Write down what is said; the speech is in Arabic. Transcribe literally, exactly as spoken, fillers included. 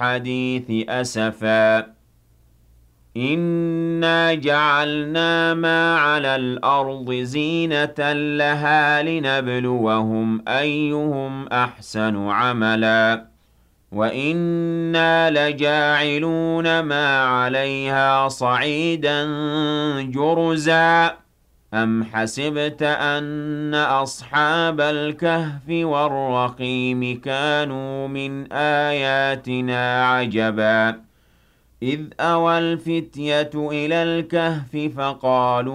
الْحَدِيثِ أَسَفًا إِنَّا جَعَلْنَا مَا عَلَى الْأَرْضِ زِينَةً لَّهَا لِنَبْلُوَهُمْ أَيُّهُمْ أَحْسَنُ عَمَلًا وَإِنَّا لَجَاعِلُونَ مَا عَلَيْهَا صَعِيدًا جُرُزًا أَمْ حَسِبْتَ أَنَّ أَصْحَابَ الْكَهْفِ وَالرَّقِيمِ كَانُوا مِنْ آيَاتِنَا عَجَبًا إِذْ أَوَى الْفِتْيَةُ إِلَى الْكَهْفِ فَقَالُوا